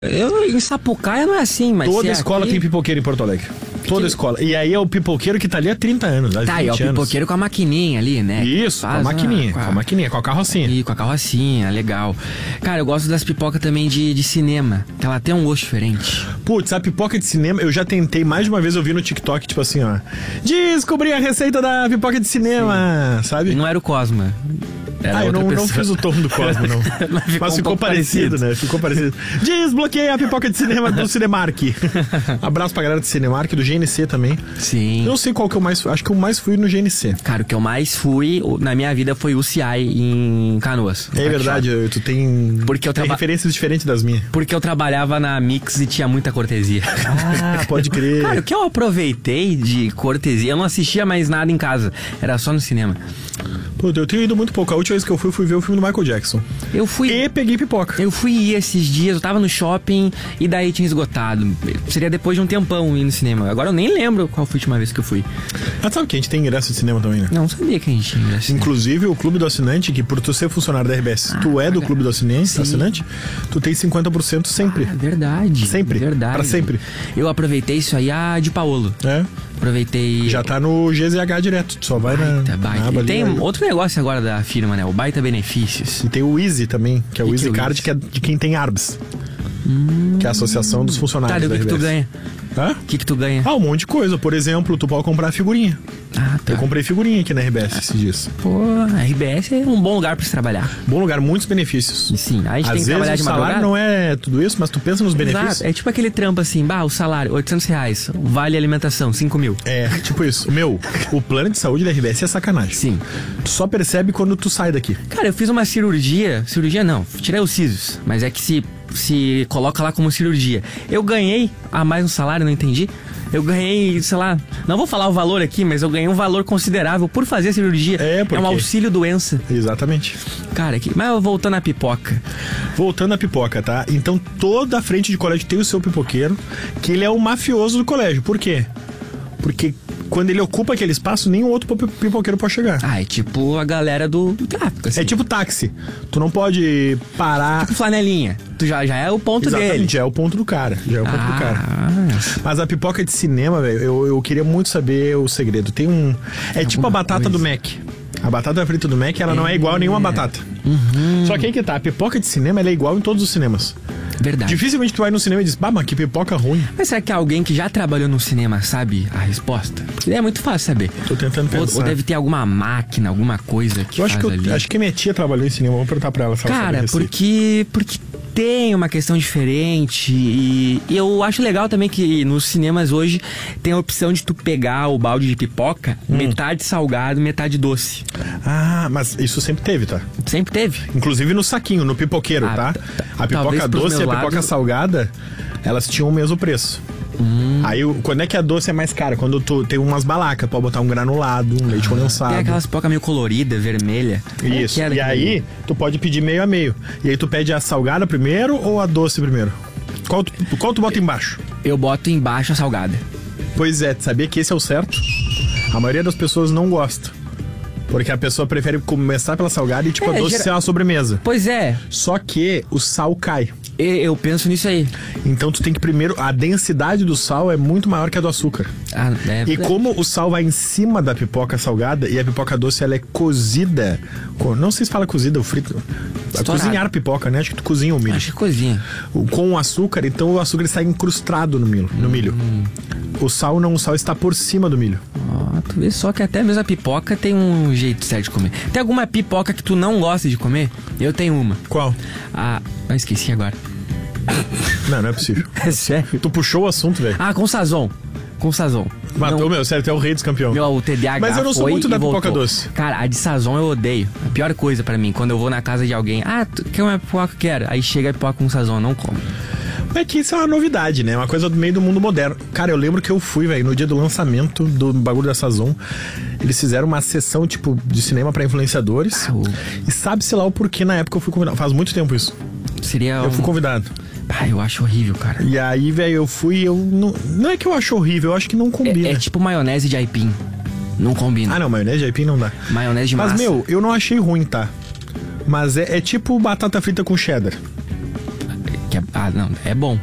Em Sapucaia não é assim, mas... Toda escola tem pipoqueiro em Porto Alegre. Toda escola. E aí é o pipoqueiro que tá ali há 30 anos. Tá, é o pipoqueiro com a maquininha ali, né? Isso, com a maquininha, com a carrocinha. E com a carrocinha, legal. Cara, eu gosto das pipocas também de cinema, que ela tem um gosto diferente. Putz, a pipoca de cinema, eu já tentei mais de uma vez, eu vi no TikTok, tipo assim, ó. Descobri a receita da pipoca de cinema, sabe? Não era o Cosma. Eu não fiz o tom do Cosmo, não. Mas ficou parecido, né? Ficou parecido. Desbloqueei a pipoca de cinema do Cinemark. Abraço pra galera do Cinemark, do GNC também. Sim. Eu não sei qual que eu mais... Acho que eu mais fui no GNC. Cara, o que eu mais fui na minha vida foi o CI em Canoas. É verdade, tu tem referências diferentes das minhas. Porque eu trabalhava na Mix e tinha muita cortesia. Ah, pode crer. Cara, o que eu aproveitei de cortesia, eu não assistia mais nada em casa. Era só no cinema. Pô, eu tenho ido muito pouco. A última vez que eu fui ver o filme do Michael Jackson. Eu fui... E peguei pipoca. Eu fui esses dias, eu tava no shopping e daí tinha esgotado. Seria depois de um tempão ir no cinema. Agora eu nem lembro qual foi a última vez que eu fui. Mas sabe que a gente tem ingresso de cinema também, né? Não sabia que a gente tinha ingresso. Inclusive o clube do assinante, que por tu ser funcionário da RBS, tu é do clube do assinante, tu tem 50% sempre. Verdade. Sempre. Verdade. Pra sempre. Eu aproveitei isso aí de Paolo. É. Aproveitei... Já tá no GZH direto, tu só vai na aba. E tem ali. outro negócio agora da firma, né? O Baita Benefícios. E tem o Easy também, que é o Easy Card, que é de quem tem ARBS. Que é a Associação dos Funcionários da RBS. O que tu ganha? Hã? O que tu ganha? Um monte de coisa. Por exemplo, tu pode comprar figurinha. Ah, tá. Eu comprei figurinha aqui na RBS esses dias. Pô, a RBS é um bom lugar pra se trabalhar. Bom lugar, muitos benefícios. Sim, a gente às tem que trabalhar de madrugada. O salário não é tudo isso, mas tu pensa nos benefícios. Exato. É tipo aquele trampo assim, o salário, R$800, vale alimentação, 5 mil. É, tipo isso. O plano de saúde da RBS é sacanagem. Sim. Tu só percebe quando tu sai daqui. Cara, eu fiz uma cirurgia não, tirei os sisos, mas é que se coloca lá como cirurgia. Eu ganhei a mais um salário, não entendi. Eu ganhei, sei lá, não vou falar o valor aqui, mas eu ganhei um valor considerável por fazer a cirurgia. É um auxílio doença. Exatamente. Cara, mas voltando à pipoca. Voltando à pipoca, tá? Então toda a frente de colégio tem o seu pipoqueiro, que ele é o mafioso do colégio. Por quê? Porque quando ele ocupa aquele espaço, nenhum outro pipoqueiro pode chegar. É tipo a galera do tráfico, assim. É tipo táxi. Tu não pode parar... Tipo flanelinha. Tu já é o ponto dele. Já é o ponto do cara. Mas a pipoca de cinema, velho, eu queria muito saber o segredo. Tem um... É tipo a batata do Mac. A batata frita do Mac, ela não é igual a nenhuma batata. Só que aí que tá, a pipoca de cinema, ela é igual em todos os cinemas. Verdade. Dificilmente tu vai no cinema e diz, mas que pipoca ruim. Mas será que alguém que já trabalhou no cinema sabe a resposta? Porque é muito fácil saber. Tô tentando pensar. Ou deve ter alguma máquina, alguma coisa que acho que minha tia trabalhou em cinema, vou perguntar pra ela se ela sabe a receita. Porque tem uma questão diferente e eu acho legal também que nos cinemas hoje tem a opção de tu pegar o balde de pipoca, metade salgado, metade doce. Ah, mas isso sempre teve, tá? Sempre teve. Inclusive no saquinho, no pipoqueiro, tá? A pipoca doce e a pipoca salgada, elas tinham o mesmo preço. Aí, quando é que a doce é mais cara? Quando tu tem umas balacas, pode botar um granulado, um leite condensado. Tem aquelas pipoca meio colorida, vermelha. Isso, e aí tu pode pedir meio a meio. E aí tu pede a salgada primeiro ou a doce primeiro? Qual tu bota embaixo? Eu boto embaixo a salgada. Pois é, sabia que esse é o certo? A maioria das pessoas não gosta. Porque a pessoa prefere começar pela salgada e a doce ser uma sobremesa. Pois é. Só que o sal cai. Eu penso nisso aí. Então tu tem que primeiro... A densidade do sal é muito maior que a do açúcar. E como o sal vai em cima da pipoca salgada e a pipoca doce ela é cozida... Não sei se fala cozida ou frita. Cozinhar a pipoca, né? Acho que tu cozinha o milho. Acho que cozinha. Com o açúcar, então o açúcar está incrustado no milho. O sal está por cima do milho. Tu vê só que até mesmo a pipoca tem um jeito certo de comer. Tem alguma pipoca que tu não gosta de comer? Eu tenho uma. Qual? Esqueci agora. Não é possível. É sério? Tu puxou o assunto, velho. Com sazon. Matou, sério, tu é o rei dos campeões. O TDAH. Mas eu não sou muito da pipoca doce. Cara, a de sazon eu odeio. A pior coisa pra mim, quando eu vou na casa de alguém. Tu quer uma pipoca? Quero. Aí chega a pipoca com sazon, eu não como. É que isso é uma novidade, né? Uma coisa do meio do mundo moderno. Cara, eu lembro que eu fui, velho, no dia do lançamento do bagulho da Sazon. Eles fizeram uma sessão, de cinema pra influenciadores. E sabe-se lá o porquê na época eu fui convidado. Faz muito tempo isso. Eu fui convidado. Eu acho horrível, cara. E aí, velho, eu fui não é que eu acho horrível, eu acho que não combina. É tipo maionese de aipim. Não combina. Não, maionese de aipim não dá. Maionese de massa. Mas, eu não achei ruim, tá? Mas é tipo batata frita com cheddar. Ah, não, é bom.